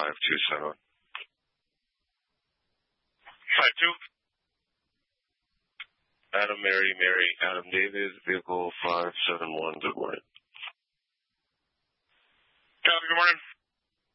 527. 52. Adam, Mary, Adam, David, vehicle 571. Good morning. Copy, good morning.